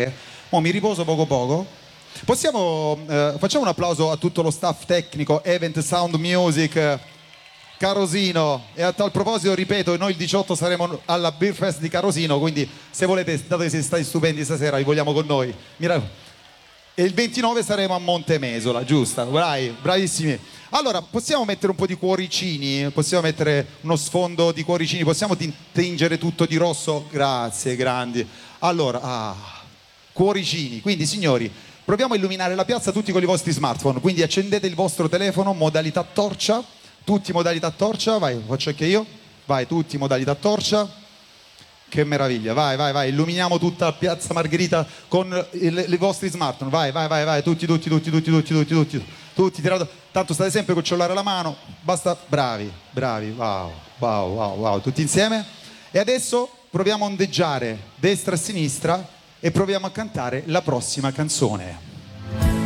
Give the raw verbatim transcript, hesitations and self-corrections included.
andare. Mo mi riposo poco poco. Possiamo, eh, facciamo un applauso a tutto lo staff tecnico, Event Sound Music, Carosino. E a tal proposito, ripeto, noi il diciotto saremo alla Beer Fest di Carosino, quindi se volete, dato che siete stati stupendi stasera, vi vogliamo con noi. Mira- E il ventinove saremo a Montemesola, giusto? Bravi, bravissimi. Allora, possiamo mettere un po' di cuoricini? Possiamo mettere uno sfondo di cuoricini? Possiamo tin- tingere tutto di rosso? Grazie, grandi. Allora, ah, cuoricini. Quindi, signori, proviamo a illuminare la piazza tutti con i vostri smartphone. Quindi accendete il vostro telefono, modalità torcia. Tutti modalità torcia. Vai, faccio anche io. Vai, tutti modalità torcia. Che meraviglia, vai, vai, vai, illuminiamo tutta Piazza Margherita con il- i vostri smartphone, vai, vai, vai, vai, tutti, tutti, tutti, tutti, tutti, tutti, tutti, tutti, tirato, tanto state sempre col cellulare alla mano, basta, bravi, bravi, wow, wow, wow, wow, tutti insieme. E adesso proviamo a ondeggiare destra e sinistra e proviamo a cantare la prossima canzone.